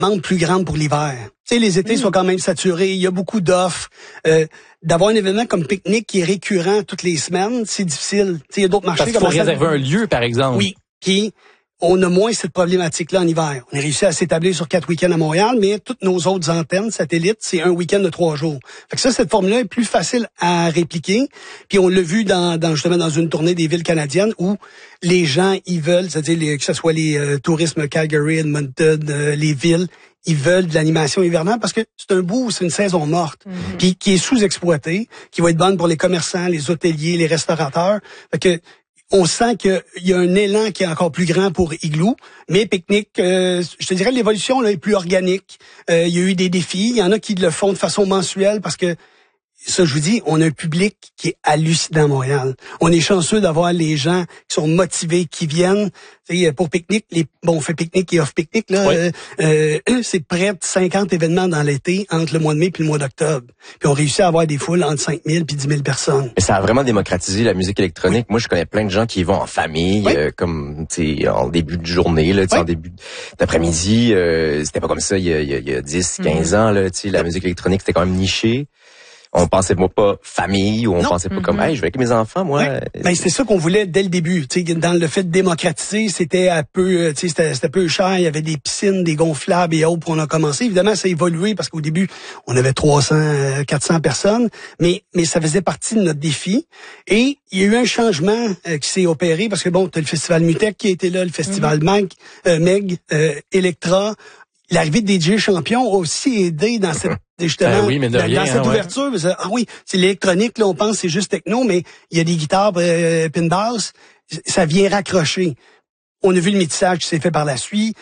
demande plus grande pour l'hiver. Tu sais, les étés sont quand même saturés, il y a beaucoup d'offres. D'avoir un événement comme Pique-Nique qui est récurrent toutes les semaines, c'est difficile. Tu sais, il y a d'autres marchés Parce qu'il faut réserver un lieu, par exemple. Oui. Puis on a moins cette problématique-là en hiver. On a réussi à s'établir sur 4 week-ends à Montréal, mais toutes nos autres antennes satellites, c'est un week-end de 3 jours. Fait que ça, cette formule-là est plus facile à répliquer. Puis on l'a vu justement dans une tournée des villes canadiennes où les gens, ils veulent, c'est-à-dire que ce soit les tourismes Calgary, Edmonton, les villes, ils veulent de l'animation hivernale parce que c'est un bout où c'est une saison morte, puis qui est sous-exploitée, qui va être bonne pour les commerçants, les hôteliers, les restaurateurs. Fait que on sent qu'il y a un élan qui est encore plus grand pour Igloo, mais Pique-Nique, je te dirais, l'évolution là, est plus organique. Il y a eu des défis. Il y en a qui le font de façon mensuelle parce que, ça, je vous dis, on a un public qui est hallucinant à Montréal. On est chanceux d'avoir les gens qui sont motivés, qui viennent. T'sais, pour Pique-Nique, on fait Pique-Nique et off-Pique-Nique, là. Oui. C'est près de 50 événements dans l'été, entre le mois de mai puis le mois d'octobre. Puis on réussit à avoir des foules entre 5 000 puis 10 000 personnes. Mais ça a vraiment démocratisé la musique électronique. Moi, je connais plein de gens qui y vont en famille, comme, tu sais, en début de journée, là, en début d'après-midi. C'était pas comme ça il y a 10, 15 ans, là, tu sais, la musique électronique, c'était quand même niché. On pensait pas famille, ou on pensait pas comme, hey, je vais avec mes enfants, moi. Ben, c'était ça qu'on voulait dès le début. Tu sais, dans le fait de démocratiser, c'était un peu, tu sais, c'était peu cher. Il y avait des piscines, des gonflables et autres pour on a commencé. Évidemment, ça a évolué parce qu'au début, on avait 300, 400 personnes, mais ça faisait partie de notre défi. Et il y a eu un changement qui s'est opéré parce que bon, t'as le festival Mutec qui a été là, le festival Meg, Electra. L'arrivée de DJ Champion a aussi aidé dans cette justement dans cette ouverture. Ah oui, c'est l'électronique, là, on pense c'est juste techno, mais il y a des guitares pin bass, ça vient raccrocher. On a vu le métissage qui s'est fait par la suite,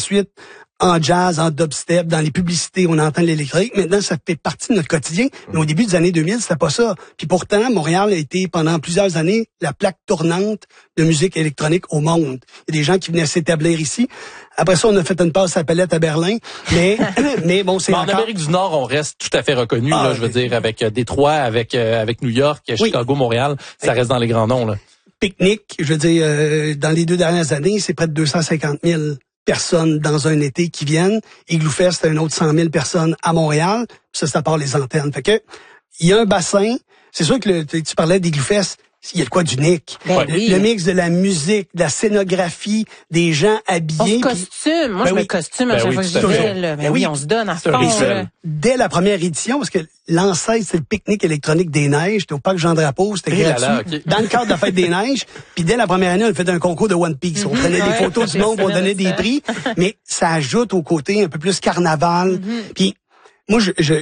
en jazz, en dubstep, dans les publicités, on entend l'électrique. Maintenant, ça fait partie de notre quotidien. Mais au début des années 2000, c'était pas ça. Puis pourtant, Montréal a été, pendant plusieurs années, la plaque tournante de musique électronique au monde. Il y a des gens qui venaient s'établir ici. Après ça, on a fait une passe à Palette à Berlin. Mais bon, c'est en Amérique du Nord, on reste tout à fait reconnu, là, je veux dire, avec Détroit, avec New York, Chicago, Montréal. Ça reste dans les grands noms, là. Pique-Nique, je veux dire, dans les 2 dernières années, c'est près de 250 000 personnes dans un été qui viennent. Igloo Fest, c'est un autre 100 000 personnes à Montréal. Ça part les antennes. Fait que, il y a un bassin. C'est sûr que tu parlais d'Igloo Fest. Il y a de quoi d'unique. Le mix de la musique, de la scénographie, des gens habillés. Costume. Moi, je mets costume à chaque fois que j'y vais. Mais oui, on se donne à fond. Dès la première édition, parce que l'ancêtre, c'est le pique-nique électronique des neiges. C'était au parc Jean-Drapeau, c'était gratuit. Dans le cadre de la fête des neiges. Puis dès la première année, on a fait un concours de One Piece. On prenait des photos du monde, on donnait des prix. Mais ça ajoute au côté un peu plus carnaval. Puis moi,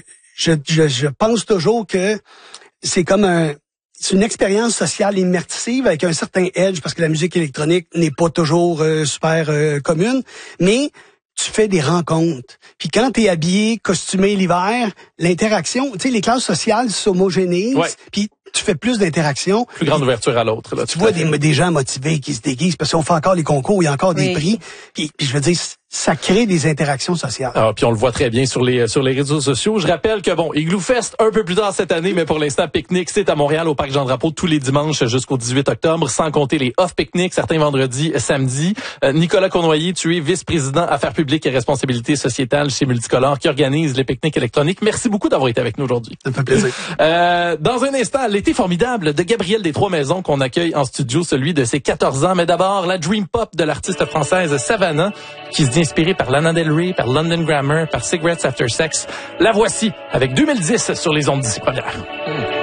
je pense toujours que c'est comme c'est une expérience sociale immersive avec un certain edge parce que la musique électronique n'est pas toujours super commune, mais tu fais des rencontres. Puis quand t'es habillé, costumé l'hiver, l'interaction, tu sais, les classes sociales s'homogénéisent, puis tu fais plus d'interaction. Plus grande ouverture à l'autre. Là, tu vois des gens motivés qui se déguisent parce qu'on fait encore les concours, il y a encore des prix. Puis je veux dire, ça crée des interactions sociales. Ah, puis on le voit très bien sur les réseaux sociaux. Je rappelle que Igloo Fest un peu plus tard cette année, mais pour l'instant Pique-Nique, c'est à Montréal au parc Jean-Drapeau tous les dimanches jusqu'au 18 octobre, sans compter les off-Pique-Nique, certains vendredis, samedis. Nicolas Cournoyer, tu es vice-président Affaires publiques et responsabilités sociétales chez Multicolore qui organise les pique-niques électroniques. Merci beaucoup d'avoir été avec nous aujourd'hui. Ça me fait plaisir. Dans un instant, l'été formidable de Gabrielle des Trois-Maisons qu'on accueille en studio, celui de ses 14 ans. Mais d'abord, la dream pop de l'artiste française Savannah, qui se dit inspirée par Lana Del Rey, par London Grammar, par Cigarettes After Sex. La voici avec 2010 sur les ondes d'ici première.